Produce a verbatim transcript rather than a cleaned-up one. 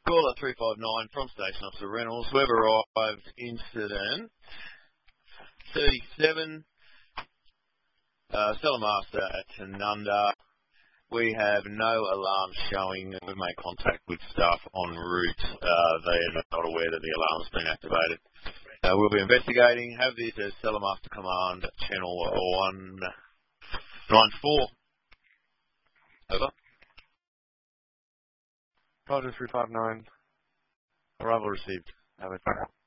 Caller three five nine from Station Officer Reynolds. We've arrived incident thirty-seven, uh, Cellarmaster at Tanunda. We have no alarm showing. We've made contact with staff en route. Uh, they are not aware that the alarm has been activated. Uh, we'll be investigating. Have this as Cellarmaster Command Channel one nine four. Over. Roger three five nine. Arrival received. Have it.